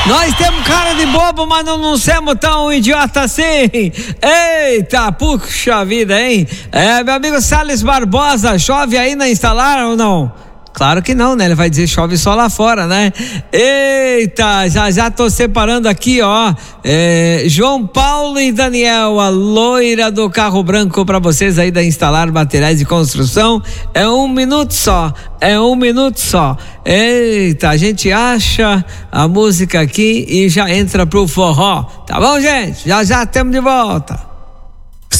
Nós temos cara de bobo, mas não somos tão idiota assim. Eita, puxa vida, hein? Meu amigo Salles Barbosa, chove aí na Instalar ou não? Claro que não, né? Ele vai dizer chove só lá fora, né? Eita, já tô separando aqui, ó. João Paulo e Daniel, a loira do carro branco pra vocês aí da Instalar Materiais de Construção. É 1 minuto só. Eita, a gente acha a música aqui e já entra pro forró. Tá bom, gente? Já estamos de volta.